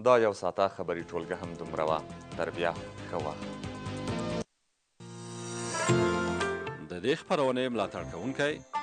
دا یو ساعته خبري ټولګه هم دومره وه. تر بیا ښه وخت. د دې خپرونې ملاتړ کوونکی